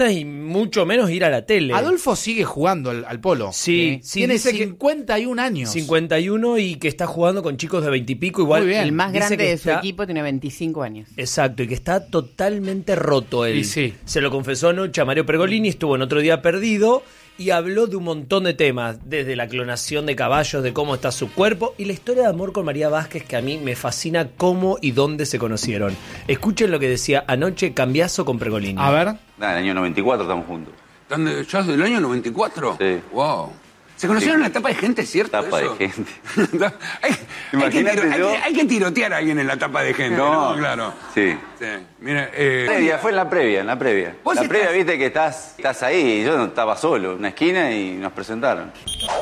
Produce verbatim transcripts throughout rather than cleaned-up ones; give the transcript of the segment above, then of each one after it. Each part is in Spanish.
y mucho menos ir a la tele. Adolfo sigue jugando al, al polo. Sí, ¿eh? sí. Tiene Dice cincuenta y un años. cincuenta y uno y que está jugando con chicos de veinte y pico igual. Muy bien. El más Dice grande que de su está- equipo tiene veinticinco años. Exacto, y que está totalmente roto él. Y sí. Se lo confesó anoche a Mario Pergolini, estuvo en Otro Día Perdido y habló de un montón de temas, desde la clonación de caballos, de cómo está su cuerpo y la historia de amor con María Vázquez, que a mí me fascina cómo y dónde se conocieron. Escuchen lo que decía anoche Cambiazo con Pergolini. A ver. Nada, en el año noventa y cuatro estamos juntos. ¿Dónde? ¿Ya del año noventa y cuatro? Sí. Wow. ¿Se conocieron en la tapa de gente, cierto? Tapa eso? de gente. hay, hay, que Imagínate tiro- hay yo- que- hay que tirotear a alguien en la tapa de gente, ¿no? No, Claro. Sí. Sí. Mira, eh, Previa, fue en la previa, en la previa. ¿Vos La estás- previa, viste que estás, estás ahí, yo no estaba solo, en una esquina y nos presentaron.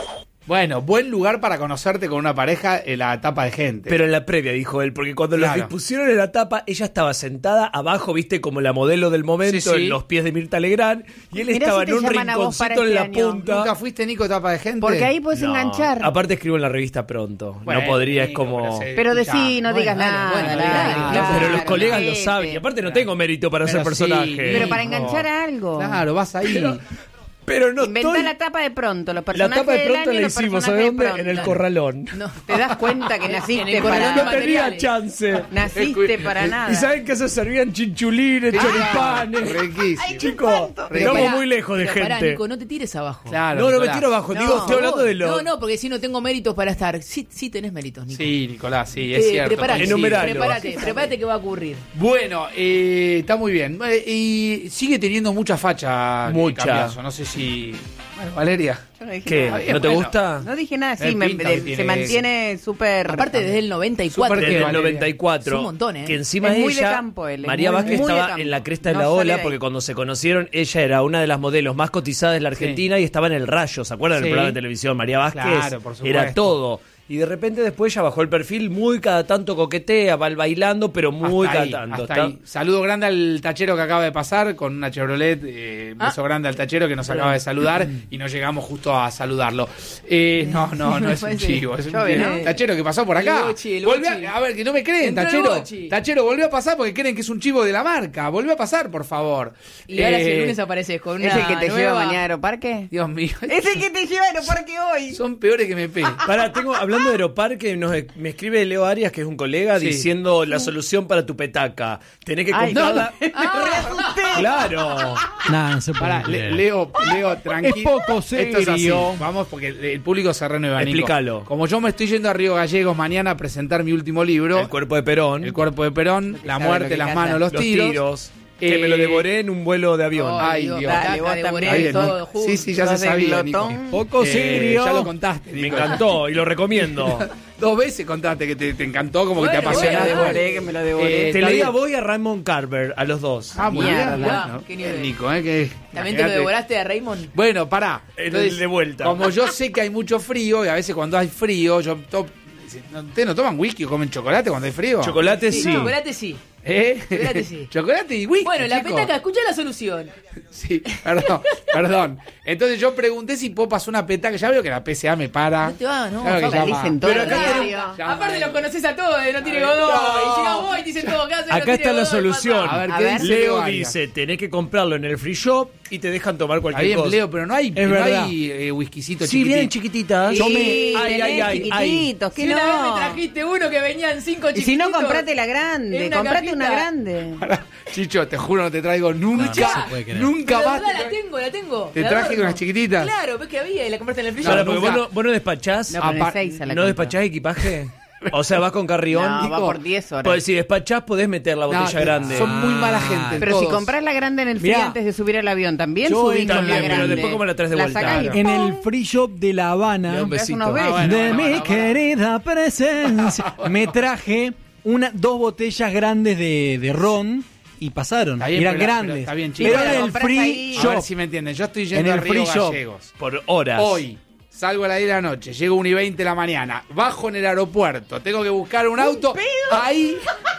Bueno, buen lugar para conocerte con una pareja en la etapa de gente. Pero en la previa, dijo él, porque cuando Claro. los dispusieron en la tapa, ella estaba sentada abajo, viste, como la modelo del momento, Sí, sí. en los pies de Mirta Legrand, y él Mirá estaba si en te un llaman a vos para rinconcito en este la año. punta. ¿Nunca fuiste, Nico, etapa de gente? Porque ahí puedes No, enganchar. Aparte escribo en la revista pronto. Bueno, no podría, es Nico, como... pero se- Pero escuchá. decí, no digas Bueno, nada. bueno, dale, dale, dale, claro. Pero los colegas lo Vete. saben. Y aparte no tengo mérito para Pero ser personaje. sí, Pero para Nico. enganchar a algo. Claro, vas ahí. Pero no Inventá estoy... la tapa de pronto, los La personajes tapa de del pronto año y la los hicimos, personajes ¿sabes de dónde? pronto. En el corralón. No. ¿Te das cuenta que naciste el para corralón No de nada? tenía materiales. chance. Naciste para nada. ¿Y saben que se servían chinchulines, choripanes? Riquísimo. Chicos, Pero estamos pará, muy lejos de pero pará, gente. Nico, no te tires abajo. Claro, No, no me Nicolás. tiro abajo. No, Digo, estoy hablando de lo... No, no, porque si no tengo méritos para estar. Sí, sí tenés méritos, Nico. Sí, Nicolás, sí, es Eh, cierto. Prepárate, coincido. Enumeralo. prepárate, prepárate que va a ocurrir. Bueno, eh, está muy bien. Eh, y sigue teniendo mucha facha. Mucha. Cambiazo. No sé si... Bueno, Valeria. Yo no dije ¿Qué? nada. bien, ¿No te bueno. gusta? No dije nada, sí, Eh, me- pinta de- que tiene- se mantiene súper... Aparte, desde el noventa y cuatro. Súper Desde el Valeria. noventa y cuatro. Es un montón, ¿eh? Que encima Es muy de ella, campo él, es María muy- Vázquez muy de estaba campo. en la cresta de No la sale de ola ahí. porque cuando se conocieron ella era una de las modelos más cotizadas de la Argentina y estaba en el Rayo, ¿se acuerdan Sí. del programa de televisión? María Vázquez Claro, por supuesto. era todo. Y de repente después ella bajó el perfil, muy cada tanto coquetea, va bailando, pero muy Hasta cada ahí, tanto. hasta Está- ahí. Saludo grande al tachero que acaba de pasar con una Chevrolet. Eh, un beso grande al tachero que nos acaba de saludar y no llegamos justo a saludarlo. Eh, no, no, no es un Parece- chivo. Es un Yo, ¿no? tachero que pasó por acá. El Bochi, el Volvió Bochi. a, a ver, que no me creen, Entró el tachero. Bochi. Tachero, volvió a pasar porque creen que es un chivo de la marca. Volvió a pasar, por favor. Y ahora si el Eh, lunes apareces con una ¿Es el que te lleva nueva... mañana a Aeroparque? Dios mío. ¿Es el que te lleva a Aeroparque hoy? Son peores que me peguen. Pará, tengo, hablando de Aeroparque, nos, me escribe Leo Arias, que es un colega, Sí. diciendo la solución para tu petaca. Tenés que Ay, comprarla. Ah, Claro. Nada, no se puede Pará, creer. Le- Leo, Leo, tranquilo. Es poco Esto es así. serio. Vamos, porque el- el público se renueva, Nico. Explícalo. Como yo me estoy yendo a Río Gallegos mañana a presentar mi último libro, El cuerpo de Perón. El cuerpo de Perón, La sabe lo muerte, que las canta. manos, los, los tiros. tiros. que Eh, me lo devoré en un vuelo de avión. Ay, Dios, Dios. Dale, Taca, vos devoré también. Ahí, todo ¿no? junto. Sí, sí, ya se Sos de sabía, Nico. glotón. Poco Eh, serio. ya lo contaste, Me Nico. encantó y lo recomiendo. Dos veces contaste que te, te encantó, como que te Bueno, apasionó. Me lo bueno, devoré, que me lo devoré. Eh, Te está leí a bien. vos y a Raymond Carver, a los dos. Ah, muy Mierda. bien. Bueno, Qué nivel. Nico, ¿eh? Que, ¿También te lo imagínate. devoraste a Raymond? Bueno, pará. El de vuelta. Como yo sé que hay mucho frío, y a veces cuando hay frío, yo to- ¿ustedes no toman whisky o comen chocolate cuando hay frío? Chocolate sí. Chocolate sí. ¿Eh? Chocolate sí. Chocolate y whisky. Bueno, la chico. petaca, escucha la solución. Sí, perdón, perdón. Entonces yo pregunté si puedo pasar una petaca. Ya veo que la P C A me para. No te va, no. Claro que La llama. dicen todo Pero el acá diario. tenemos- Llama. Aparte los conoces a todos, no tiene Godoy. Y llegas vos y te dicen todo, ¿qué haces? Acá está la solución. A ver, A ¿qué ver. dice Leo Arias? dice, tenés que comprarlo en el free shop y te dejan tomar Está cualquier bien, cosa. Leo, pero no hay, Es no verdad. hay eh, whiskycito Sí, vienen chiquitito. chiquititas. Sí, Yo me... Ay, tenés ay, ay, ay. chiquititos, Si que una vez me no. trajiste uno que venían cinco Y chiquitos. si no, comprate la en grande. una Comprate cajita. una grande. Chicho, te juro, no te traigo nunca. No, no se puede creer. nunca Pero más. la te la tengo, la tengo. Te La traje adorno. con las chiquititas. Claro, ves que había y la compraste en el Ahora, freezer. porque nunca. vos no, vos no despachás. No, con Apa- el seis a la ¿No compra. despachás equipaje? O sea, vas con carrión. No, va Nico, por diez horas. Pues si despachás podés meter la botella No, grande. Son muy mala gente. Pero todos. si compras la grande en el free Mirá. antes de subir al avión, también Yo subís con también, la pero grande. después ¿cómo la traes de vuelta? sacás y Claro. En ¡pum! el free shop de La Habana, Le doy un Compras besito. unos besos. Ah, bueno, de bueno, mi bueno, bueno. querida presencia, me traje una, dos botellas grandes de, de ron y pasaron. Está bien, Eran pero la- grandes. pero está bien, chicos. Pero Pero en el compras free ahí- A ver shop. si me entienden. Yo estoy yendo En el a Río free shop. Gallegos. Por horas. Hoy salgo a las diez de la noche, llego a una y veinte de la mañana, bajo en el aeropuerto, tengo que buscar un auto. Ahí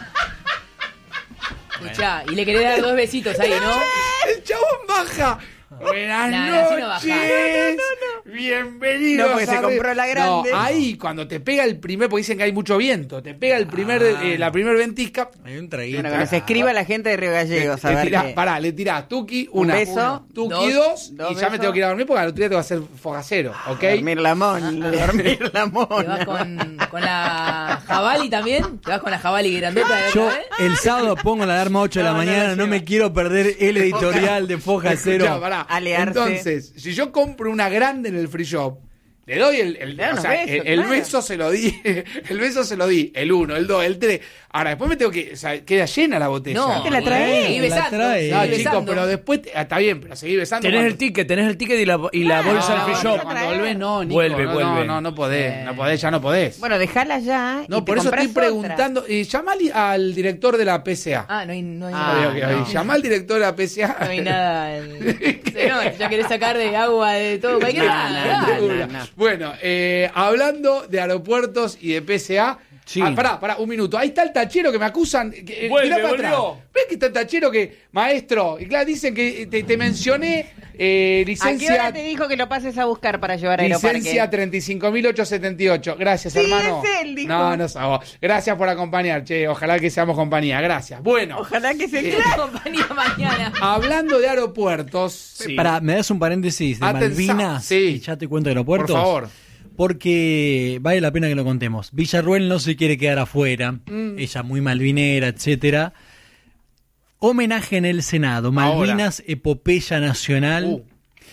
Escuchá, y le querés dar dos besitos ahí, ¿no? el chabón baja. Buenas No, no, así no noches. baja. Bienvenido. No, porque se compró la grande. No, ahí cuando te pega el primer, porque dicen que hay mucho viento, te pega el primer, Ah. eh, la primer ventisca. Hay un traguito. Bueno, que nos escriba la gente de Río Gallegos. A Le ver tirás, qué- pará, le tirás Tuki, Un una. beso. Uno. Tuki Dos. dos, Dos y ya besos. me tengo que ir a dormir porque al otro día te va a hacer fogacero, ¿ok? Dormir la mona, dormir la ¿Te mona. vas con, con la Jabali también? ¿Te vas con la Jabali grandota de la Yo otra vez? el sábado pongo la alarma ocho de la No, no mañana, la no me lleva. quiero perder el editorial de Foja Escuchá, Cero. pará. Alearse. Entonces, si yo compro una grande en el free shop, le doy el, el, Le da o unos sea, besos, el, el claro. beso se lo di, el beso se lo di, el uno, el dos, el tres. Ahora después me tengo que, o sea, queda llena la botella. No, te la traes. seguí La besando. traes. No, seguí chicos, besando. pero después te- ah, está bien, pero seguí besando. Tenés cuando- el ticket, tenés el ticket y la, y la Ah, bolsa del no, free no, shop. no, Cuando volvés, no, Nico, Vuelve, no, vuelve. No, no, no podés, no podés, ya no podés. Bueno, dejala ya. No, y por te eso estoy compras preguntando. Eh, llama al, al director de la P C A. Ah, no hay, no hay Ah, Ok, nada. ok, no. ok. Llama al director de la P C A. No hay nada. En... Sí, no, ya querés sacar de agua, de todo, cualquier No, nada. no, dale. no, no. Bueno, eh, hablando de aeropuertos y de P C A. Sí. Ah, pará, pará, un minuto. Ahí está el tachero que me acusan. Que, eh, Vuelve, mirá para volvió. atrás. ¿Ves que está el tachero que, maestro? Y claro, dicen que te, te mencioné eh, ¿A qué licencia. hora te dijo que lo pases a buscar para llevar a Aeroparque? Licencia treinta y cinco mil ochocientos setenta y ocho. Gracias, Sí, hermano. es él, dijo. No, no sabgo. Gracias por acompañar, che. Ojalá que seamos compañía. Gracias. Bueno, Ojalá que se Eh, quede. Compañía mañana. hablando de aeropuertos. Sí. Pará, ¿me das un paréntesis de Atensa- Malvinas? sí. Y ya te cuento de aeropuertos. Por favor. Porque vale la pena que lo contemos. Villarruel no se quiere quedar afuera. Mm. Ella muy malvinera, etcétera. Homenaje en el Senado. Malvinas, epopeya nacional. Uh.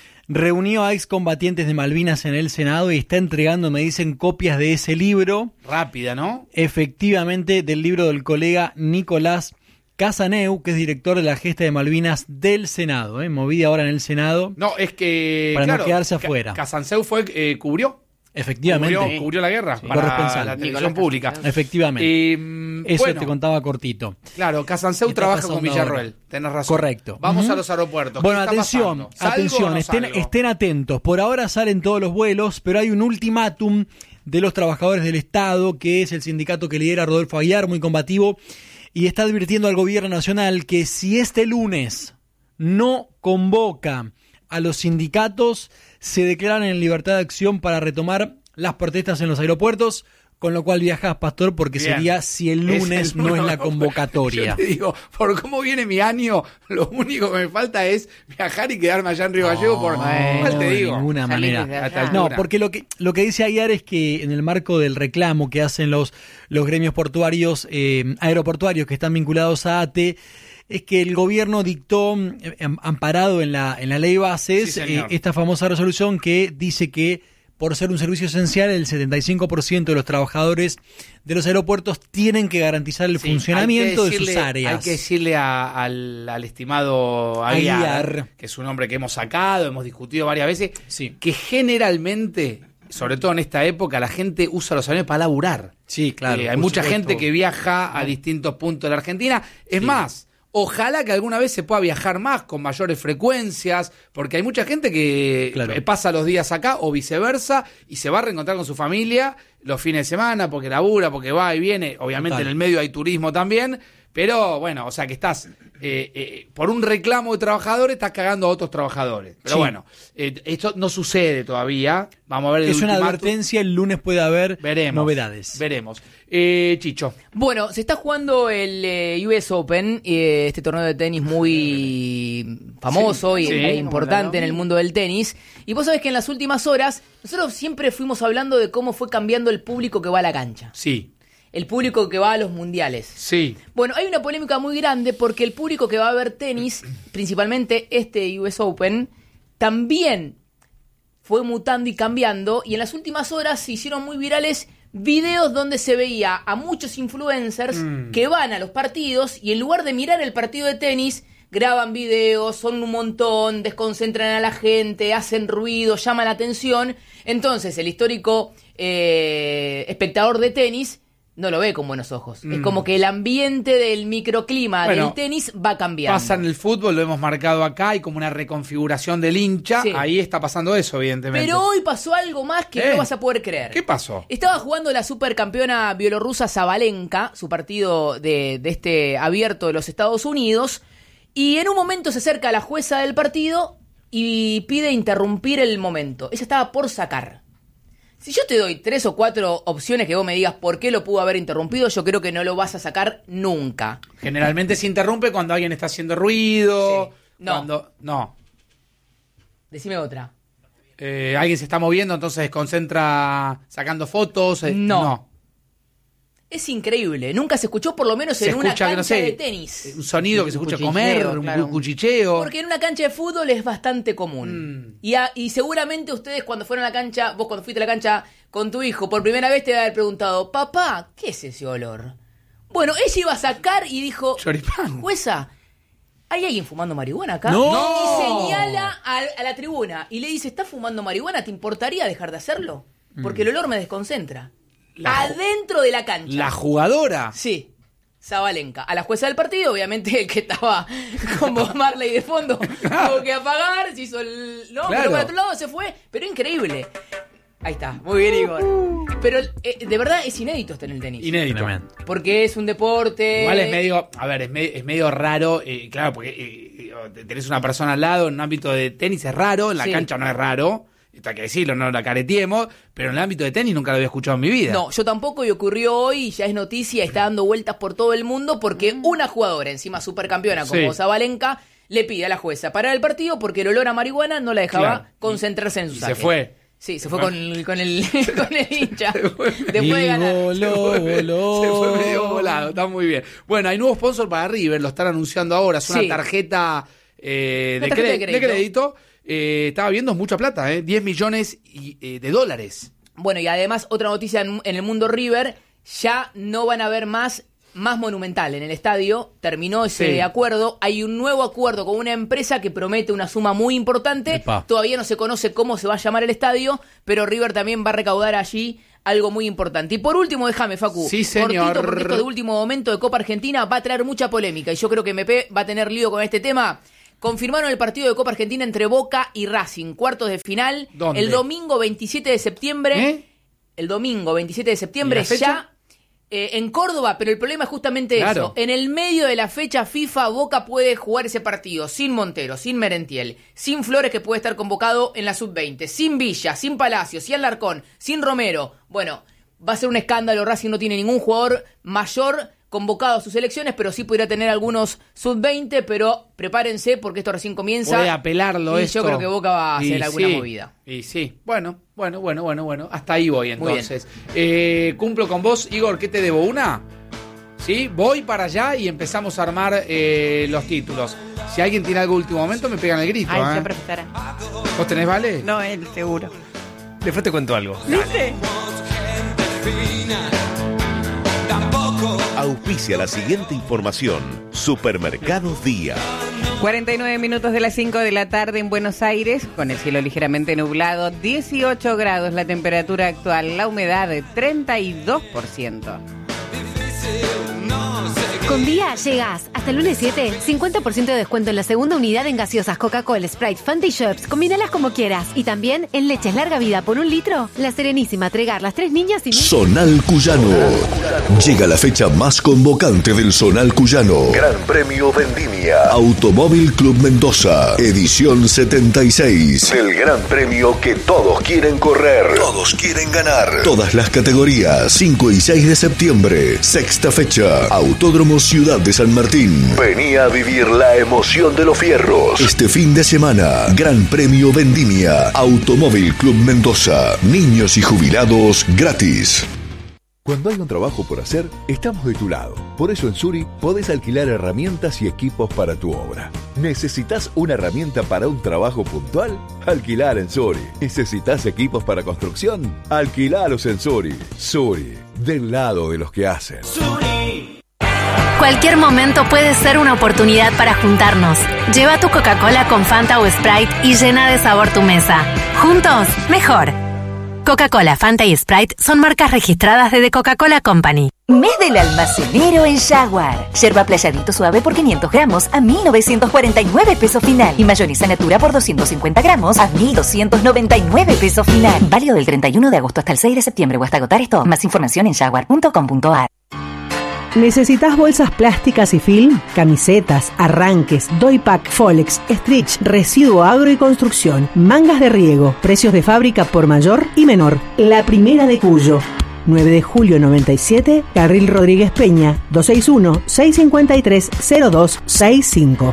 Reunió a excombatientes de Malvinas en el Senado y está entregando, me dicen, copias de ese libro. Rápida, ¿no? Efectivamente, del libro del colega Nicolás Casaneu, que es director de la gesta de Malvinas del Senado. ¿eh? Movida ahora en el Senado. No, es que. Para no claro, quedarse Ca- afuera. Casanseu fue, eh, cubrió. Efectivamente. Cubrió, cubrió la guerra para Corresponsal. la televisión Nicolás pública. Efectivamente. Eh, Eso bueno, te contaba cortito. claro, Casanseu ¿Qué está trabaja con pasando Villarroel. ahora? Tenés razón. Correcto. Vamos Ujú. a los aeropuertos. Bueno, ¿Qué está atención, pasando? ¿Salgo atención, o no estén, salgo? estén atentos. Por ahora salen todos los vuelos, pero hay un ultimátum de los trabajadores del Estado, que es el sindicato que lidera Rodolfo Aguiar, muy combativo, y está advirtiendo al gobierno nacional que si este lunes no convoca a los sindicatos, se declaran en libertad de acción para retomar las protestas en los aeropuertos, con lo cual viajas, Pastor, porque Bien. sería si el Es lunes el no es la Yo convocatoria. te digo, por cómo viene mi año, lo único que me falta es viajar y quedarme allá en Río Gallego por... bueno, ¿Cuál te de digo? ninguna Salís manera. de A allá. esta No, altura. porque lo que lo que dice Aguiar es que en el marco del reclamo que hacen los, los gremios portuarios, eh, aeroportuarios que están vinculados a A T E, es que el gobierno dictó, eh, am- amparado en la, en la ley bases, Sí, señor. eh, esta famosa resolución que dice que por ser un servicio esencial, el setenta y cinco por ciento de los trabajadores de los aeropuertos tienen que garantizar el Sí, funcionamiento hay que de sus decirle- áreas. Hay que decirle a- al, al estimado Aguiar, Aguiar. que es un hombre que hemos sacado, hemos discutido varias veces, Sí. que generalmente, sobre todo en esta época, la gente usa los aviones para laburar. Sí, claro. Eh, hay por mucha supuesto. gente que viaja a distintos puntos de la Argentina. Es más, ojalá que alguna vez se pueda viajar más con mayores frecuencias, porque hay mucha gente que Claro. eh, pasa los días acá o viceversa y se va a reencontrar con su familia los fines de semana porque labura, porque va y viene. Obviamente Total. en el medio hay turismo también, pero bueno, o sea que estás eh, eh, por un reclamo de trabajadores, estás cagando a otros trabajadores. Pero Sí. bueno, eh, esto no sucede todavía. Vamos a ver el Es una ultimátum. advertencia, el lunes puede haber Veremos. novedades. Veremos. Eh, Chicho. Bueno, se está jugando el eh, U S Open, eh, este torneo de tenis muy famoso Sí, y sí. e importante en el mundo del tenis. Y vos sabés que en las últimas horas, nosotros siempre fuimos hablando de cómo fue cambiando el público que va a la cancha. Sí, El público que va a los mundiales. sí. Bueno, hay una polémica muy grande porque el público que va a ver tenis, principalmente este U S Open, también fue mutando y cambiando. Y en las últimas horas se hicieron muy virales videos donde se veía a muchos influencers Mm. que van a los partidos y en lugar de mirar el partido de tenis, graban videos, son un montón, desconcentran a la gente, hacen ruido, llaman la atención. Entonces el histórico eh, espectador de tenis no lo ve con buenos ojos. Es como que el ambiente del microclima Bueno, del tenis va cambiando. Pasa en el fútbol, lo hemos marcado acá, hay como una reconfiguración del hincha. Sí. Ahí está pasando eso, evidentemente. Pero hoy pasó algo más que Eh, no vas a poder creer. ¿Qué pasó? Estaba jugando la supercampeona bielorrusa Zabalenka, su partido de, de este abierto de los Estados Unidos, y en un momento se acerca la jueza del partido y pide interrumpir el momento. Ella estaba por sacar. Si yo te doy tres o cuatro opciones que vos me digas por qué lo pudo haber interrumpido, yo creo que no lo vas a sacar nunca. Generalmente se interrumpe cuando alguien está haciendo ruido. Sí. No. Cuando, no. Decime otra. Eh, alguien se está moviendo, entonces se concentra sacando fotos. Eh, No. no. Es increíble. Nunca se escuchó, por lo menos Se en una escucha, cancha que no sé, de tenis. un sonido que se escucha Cuchicheo, comer, claro. un cuchicheo. Porque en una cancha de fútbol es bastante común. Mm. Y, a- y seguramente ustedes cuando fueron a la cancha, vos cuando fuiste a la cancha con tu hijo, por primera vez te debe haber preguntado, papá, ¿qué es ese olor? Bueno, ella iba a sacar y dijo, Choripán. jueza, ¿hay alguien fumando marihuana acá? ¡No! Y señala a, a la tribuna y le dice, ¿estás fumando marihuana? ¿Te importaría dejar de hacerlo? Porque el olor me desconcentra. La- Adentro de la cancha. La jugadora. Sí, Zabalenka. A la jueza del partido, obviamente el que estaba con Bob Marley de fondo tuvo que apagar, se hizo el... No, Claro. pero por otro lado se fue, pero increíble. Ahí está, muy bien Igor. Pero eh, de verdad es inédito esto en el tenis. Inédito. Porque es un deporte... Igual es medio, a ver, es, me- es medio raro, eh, claro, porque eh, eh, tenés una persona al lado en un ámbito de tenis es raro, en la Sí. cancha no es raro, esto hay que decirlo, no la careteemos, pero en el ámbito de tenis nunca lo había escuchado en mi vida. No, yo tampoco, y ocurrió hoy, y ya es noticia, está dando vueltas por todo el mundo porque una jugadora, encima supercampeona como Sí. Zabalenka, le pide a la jueza parar el partido porque el olor a marihuana no la dejaba Claro. concentrarse en su Y saque. se fue. Sí, se fue con, el- con, el, con el hincha. Se fue. Después de ganar. Y voló, voló. Se fue medio volado, está muy bien. Bueno, hay nuevo sponsor para River, lo están anunciando ahora, es una Sí. tarjeta, eh, Una de, tarjeta cre- de de crédito. crédito. Eh, estaba viendo, es mucha plata, eh, diez millones y, eh, de dólares. Bueno, y además, otra noticia en, en el mundo River, ya no van a haber más, más Monumental en el estadio. Terminó ese Sí. acuerdo. Hay un nuevo acuerdo con una empresa que promete una suma muy importante. Epa. Todavía no se conoce cómo se va a llamar el estadio, pero River también va a recaudar allí algo muy importante. Y por último, déjame, Facu. Sí, señor. Cortito, porque esto de último momento de Copa Argentina va a traer mucha polémica. Y yo creo que M P va a tener lío con este tema. Confirmaron el partido de Copa Argentina entre Boca y Racing, cuartos de final. ¿Dónde? El domingo veintisiete de septiembre. ¿Eh? El domingo veintisiete de septiembre ¿Y la fecha? ya eh, en Córdoba, pero el problema es justamente Claro. eso. En el medio de la fecha FIFA, Boca puede jugar ese partido sin Montero, sin Merentiel, sin Flores, que puede estar convocado en la sub veinte, sin Villa, sin Palacio, sin Alarcón, sin Romero. Bueno, va a ser un escándalo. Racing no tiene ningún jugador mayor convocado a sus selecciones, pero sí podría tener algunos sub veinte, pero prepárense porque esto recién comienza. Puede apelarlo y esto. yo creo que Boca va a Y hacer alguna sí, movida. Y sí, bueno, bueno, bueno, bueno, bueno. Hasta ahí voy Muy entonces. Eh, cumplo con vos, Igor, ¿qué te debo? ¿Una? ¿Sí? Voy para allá y empezamos a armar eh, los títulos. Si alguien tiene algo último momento, me pegan el grito. Ay, ¿eh? siempre estará. ¿Vos tenés, vale? No, él, seguro. Después te cuento algo. ¿Viste? Auspicia la siguiente información. Supermercados Día. cuarenta y nueve minutos de las cinco de la tarde en Buenos Aires, con el cielo ligeramente nublado, dieciocho grados la temperatura actual, la humedad de treinta y dos por ciento. Con Día llegás hasta el lunes siete, cincuenta por ciento de descuento en la segunda unidad en gaseosas Coca-Cola, Sprite, Fanta y Schweppes. Combínalas como quieras. Y también en leches larga vida por un litro, La Serenísima, Tregar, Las Tres Niñas y... Zonal Cuyano. Llega la fecha más convocante del Zonal Cuyano. Gran Premio Vendimia. Automóvil Club Mendoza. Edición setenta y seis. El gran premio que todos quieren correr. Todos quieren ganar. Todas las categorías. cinco y seis de septiembre. Sexta fecha. Autódromo Ciudad de San Martín. Vení a vivir la emoción de los fierros. Este fin de semana, Gran Premio Vendimia. Automóvil Club Mendoza. Niños y jubilados gratis. Cuando hay un trabajo por hacer, estamos de tu lado. Por eso en Suri podés alquilar herramientas y equipos para tu obra. ¿Necesitas una herramienta para un trabajo puntual? Alquilar en Suri. ¿Necesitas equipos para construcción? Alquilalos en Suri. Suri, del lado de los que hacen. Cualquier momento puede ser una oportunidad para juntarnos. Lleva tu Coca-Cola con Fanta o Sprite y llena de sabor tu mesa. Juntos, mejor. Coca-Cola, Fanta y Sprite son marcas registradas de The Coca-Cola Company. Mes del almacenero en Jaguar. Yerba playadito suave por quinientos gramos a mil novecientos cuarenta y nueve pesos final. Y mayonesa natura por doscientos cincuenta gramos a mil doscientos noventa y nueve pesos final. Válido del treinta y uno de agosto hasta el seis de septiembre o hasta agotar esto. Más información en jaguar punto com punto a r. ¿Necesitas bolsas plásticas y film? Camisetas, arranques, doypack, folex, stretch, residuo agro y construcción, mangas de riego, precios de fábrica por mayor y menor. La Primera de Cuyo. nueve de julio noventa y siete, Carril Rodríguez Peña, dos seis uno, seis cinco tres, cero dos seis cinco.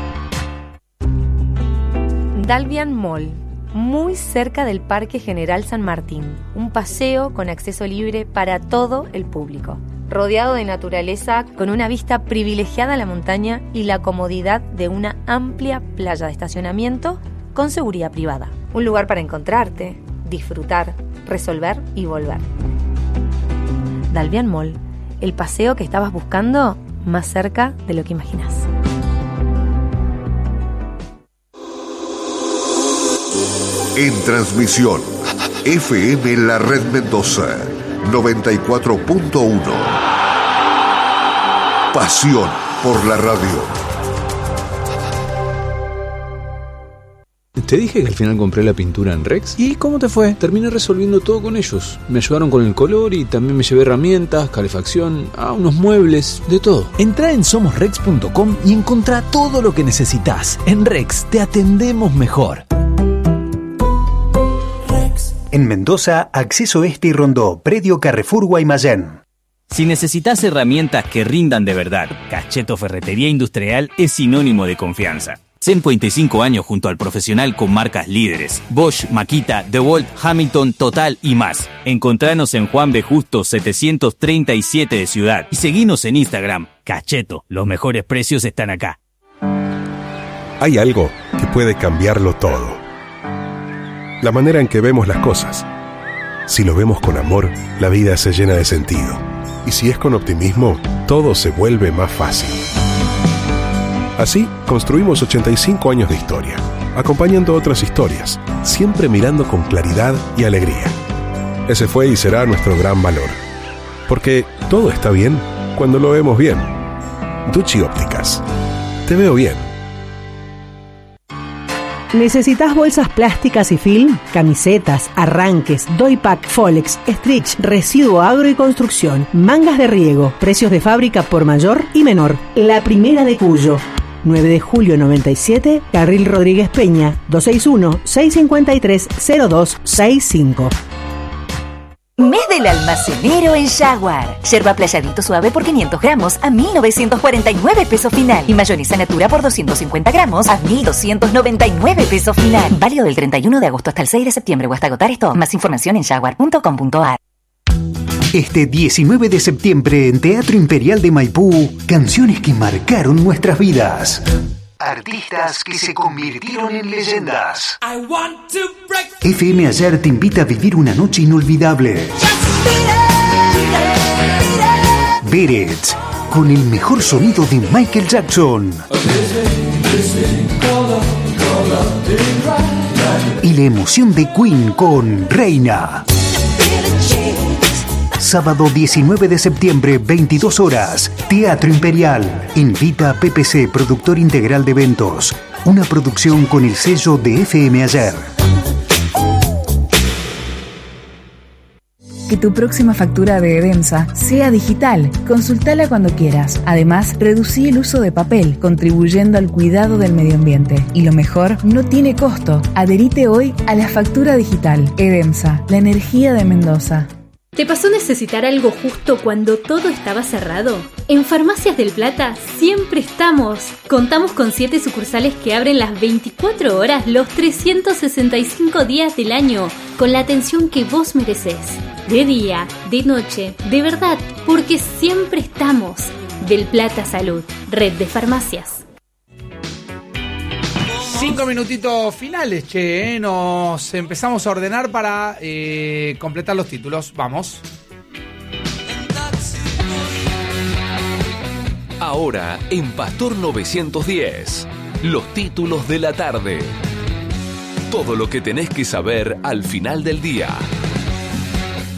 Dalvian Mall, muy cerca del Parque General San Martín. Un paseo con acceso libre para todo el público. Rodeado de naturaleza, con una vista privilegiada a la montaña y la comodidad de una amplia playa de estacionamiento con seguridad privada. Un lugar para encontrarte, disfrutar, resolver y volver. Dalvian Mall, el paseo que estabas buscando más cerca de lo que imaginas. En transmisión, F M La Red Mendoza, noventa y cuatro punto uno. Pasión por la radio. Te dije que al final compré la pintura en Rex. ¿Y cómo te fue? Terminé resolviendo todo con ellos. Me ayudaron con el color y también me llevé herramientas, calefacción, ah, unos muebles, de todo. Entrá en somos rex punto com y encontrá todo lo que necesitas. En Rex te atendemos mejor. En Mendoza, Acceso Este y Rondó, Predio Carrefour Guaymallén. Si necesitas herramientas que rindan de verdad, Cacheto Ferretería Industrial es sinónimo de confianza. cincuenta y cinco años junto al profesional con marcas líderes: Bosch, Makita, DeWalt, Hamilton, Total y más. Encontranos en Juan B. Justo setecientos treinta y siete de Ciudad y seguinos en Instagram. Cacheto, los mejores precios están acá. Hay algo que puede cambiarlo todo. La manera en que vemos las cosas. Si lo vemos con amor, la vida se llena de sentido. Y si es con optimismo, todo se vuelve más fácil. Así, construimos ochenta y cinco años de historia, acompañando otras historias, siempre mirando con claridad y alegría. Ese fue y será nuestro gran valor. Porque todo está bien cuando lo vemos bien. Ducci Ópticas. Te veo bien. ¿Necesitas bolsas plásticas y film? Camisetas, arranques, doypack, folex, stretch, residuo agro y construcción, mangas de riego, precios de fábrica por mayor y menor. La Primera de Cuyo. nueve de julio noventa y siete, Carril Rodríguez Peña, dos seis uno, seis cinco tres, cero dos seis cinco. Mes del almacenero en Jaguar. Yerba playadito suave por quinientos gramos a mil novecientos cuarenta y nueve pesos final. Y mayonesa natura por doscientos cincuenta gramos a mil doscientos noventa y nueve pesos final. Válido del treinta y uno de agosto hasta el seis de septiembre o hasta agotar esto. Más información en jaguar punto com punto a r. Este diecinueve de septiembre en Teatro Imperial de Maipú, canciones que marcaron nuestras vidas. Artistas que se convirtieron en leyendas. F M Ayer te invita a vivir una noche inolvidable. Beret, con el mejor sonido de Michael Jackson. Y la emoción de Queen con Reina. Sábado diecinueve de septiembre, veintidós horas, Teatro Imperial. Invita a P P C, productor integral de eventos. Una producción con el sello de F M Ayer. Que tu próxima factura de Edemsa sea digital. Consultala cuando quieras. Además, reducí el uso de papel, contribuyendo al cuidado del medio ambiente. Y lo mejor, no tiene costo. Adherite hoy a la factura digital. Edemsa, la energía de Mendoza. ¿Te pasó necesitar algo justo cuando todo estaba cerrado? En Farmacias del Plata siempre estamos. Contamos con siete sucursales que abren las veinticuatro horas los trescientos sesenta y cinco días del año, con la atención que vos merecés. De día, de noche, de verdad, porque siempre estamos. Del Plata Salud, red de farmacias. Cinco minutitos finales, che, ¿eh? Nos empezamos a ordenar para eh, completar los títulos. Vamos. Ahora, en Pastor novecientos diez, los títulos de la tarde. Todo lo que tenés que saber al final del día.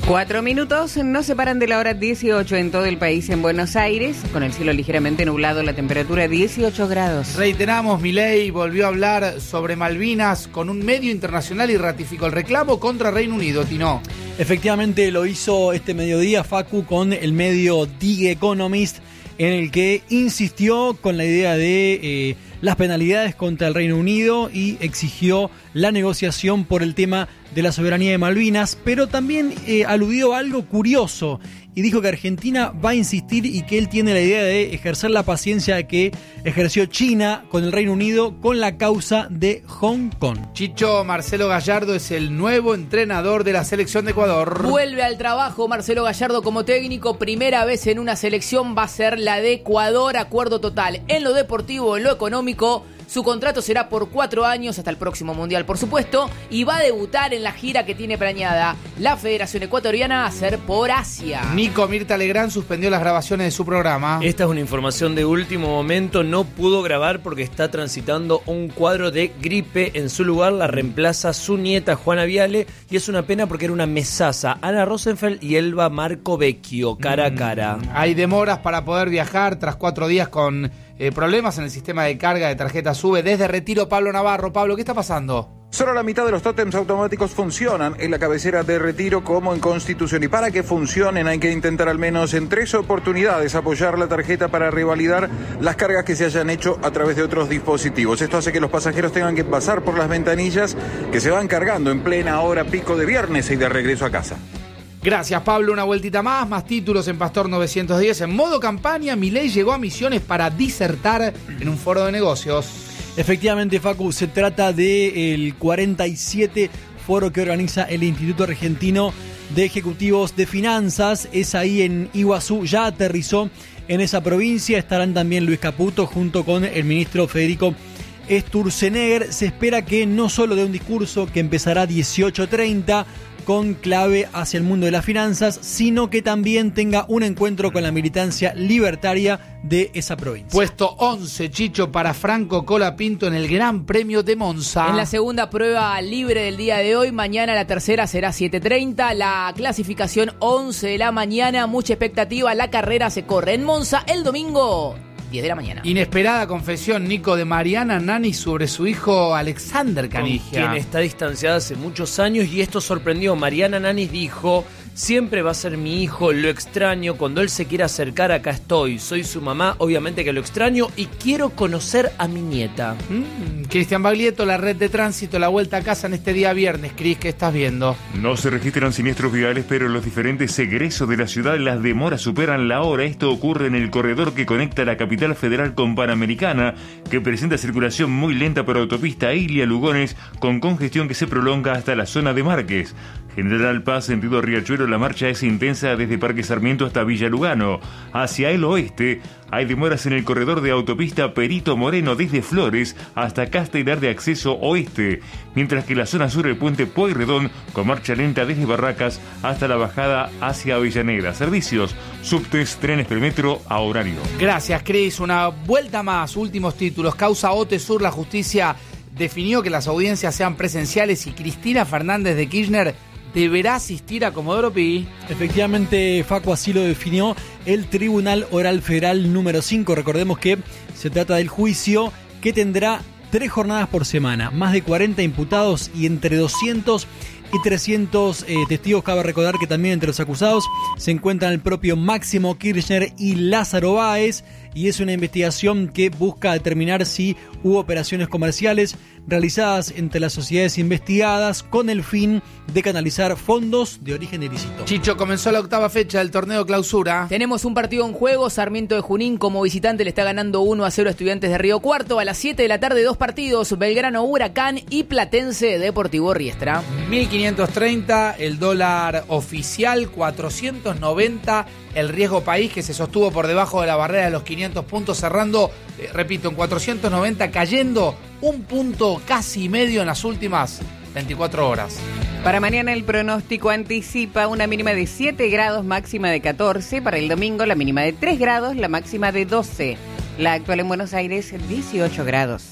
Cuatro minutos nos separan de la hora dieciocho en todo el país. En Buenos Aires, con el cielo ligeramente nublado, la temperatura dieciocho grados. Reiteramos, Milei volvió a hablar sobre Malvinas con un medio internacional y ratificó el reclamo contra Reino Unido, Tino. Efectivamente lo hizo este mediodía, Facu, con el medio The Economist, en el que insistió con la idea de eh, las penalidades contra el Reino Unido y exigió la negociación por el tema de la soberanía de Malvinas, pero también eh, aludió a algo curioso y dijo que Argentina va a insistir y que él tiene la idea de ejercer la paciencia que ejerció China con el Reino Unido con la causa de Hong Kong. Chicho, Marcelo Gallardo es el nuevo entrenador de la selección de Ecuador. Vuelve al trabajo Marcelo Gallardo como técnico, primera vez en una selección va a ser la de Ecuador, acuerdo total en lo deportivo, en lo económico. Su contrato será por cuatro años hasta el próximo Mundial, por supuesto, y va a debutar en la gira que tiene planeada la Federación Ecuatoriana a hacer por Asia. Nico Mirta Legrand suspendió las grabaciones de su programa. Esta es una información de último momento, no pudo grabar porque está transitando un cuadro de gripe. En su lugar la reemplaza su nieta Juana Viale y es una pena porque era una mesaza. Ana Rosenfeld y Elba Marco Vecchio, cara a cara. Mm, hay demoras para poder viajar tras cuatro días con eh, problemas en el sistema de carga de tarjetas SUBE. Desde Retiro, Pablo Navarro. Pablo, ¿qué está pasando? Solo la mitad de los tótems automáticos funcionan en la cabecera de Retiro como en Constitución. Y para que funcionen hay que intentar al menos en tres oportunidades apoyar la tarjeta para revalidar las cargas que se hayan hecho a través de otros dispositivos. Esto hace que los pasajeros tengan que pasar por las ventanillas que se van cargando en plena hora pico de viernes y de regreso a casa. Gracias, Pablo. Una vueltita más, más títulos en Pastor novecientos diez. En modo campaña, Milei llegó a Misiones para disertar en un foro de negocios. Efectivamente, Facu, se trata del cuarenta y siete foro que organiza el Instituto Argentino de Ejecutivos de Finanzas. Es ahí en Iguazú, ya aterrizó en esa provincia. Estarán también Luis Caputo junto con el ministro Federico Sturzenegger. Se espera que no solo dé un discurso que empezará a dieciocho treinta con clave hacia el mundo de las finanzas, sino que también tenga un encuentro con la militancia libertaria de esa provincia. Puesto once, Chicho, para Franco Colapinto en el Gran Premio de Monza. En la segunda prueba libre del día de hoy, mañana la tercera será siete treinta, la clasificación once de la mañana, mucha expectativa, la carrera se corre en Monza el domingo diez de la mañana. Inesperada confesión, Nico, de Mariana Nani sobre su hijo Alexander Canigia, con quien está distanciada hace muchos años, y esto sorprendió. Mariana Nani dijo: siempre va a ser mi hijo, lo extraño, cuando él se quiera acercar acá estoy, soy su mamá, obviamente que lo extraño y quiero conocer a mi nieta. Mm, Cristian Baglietto, la red de tránsito, la vuelta a casa en este día viernes. Cris, ¿qué estás viendo? No se registran siniestros viales, pero en los diferentes egresos de la ciudad las demoras superan la hora. Esto ocurre en el corredor que conecta la capital federal con Panamericana, que presenta circulación muy lenta por autopista Ilia-Lugones, con congestión que se prolonga hasta la zona de Márquez. General Paz, sentido Riachuelo, la marcha es intensa desde Parque Sarmiento hasta Villa Lugano. Hacia el oeste hay demoras en el corredor de autopista Perito Moreno desde Flores hasta Castelar de acceso oeste, mientras que la zona sur del puente Pueyrredón con marcha lenta desde Barracas hasta la bajada hacia Avellaneda. Servicios, subtes, trenes premetro a horario. Gracias, Cris. Una vuelta más, últimos títulos. Causa Ote Sur, la justicia definió que las audiencias sean presenciales y Cristina Fernández de Kirchner deberá asistir a Comodoro Pi. Efectivamente, Facu, así lo definió el Tribunal Oral Federal número cinco. Recordemos que se trata del juicio que tendrá tres jornadas por semana, más de cuarenta imputados y entre doscientos y trescientos eh, testigos. Cabe recordar que también entre los acusados se encuentran el propio Máximo Kirchner y Lázaro Báez, y es una investigación que busca determinar si hubo operaciones comerciales realizadas entre las sociedades investigadas con el fin de canalizar fondos de origen ilícito. Chicho, comenzó la octava fecha del torneo clausura. Tenemos un partido en juego. Sarmiento de Junín como visitante le está ganando uno a cero a Estudiantes de Río Cuarto. A las siete de la tarde, dos partidos: Belgrano Huracán y Platense Deportivo Riestra. mil quinientos treinta el dólar oficial, cuatrocientos noventa el riesgo país, que se sostuvo por debajo de la barrera de los quinientos puntos, cerrando, eh, repito, en cuatrocientos noventa, cayendo un punto casi medio en las últimas veinticuatro horas. Para mañana el pronóstico anticipa una mínima de siete grados, máxima de catorce. Para el domingo la mínima de tres grados, la máxima de doce. La actual en Buenos Aires, dieciocho grados.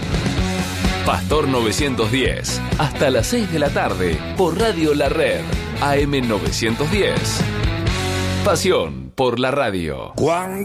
Pastor novecientos diez, hasta las seis de la tarde, por Radio La Red. A M novecientos diez. Pasión por la radio.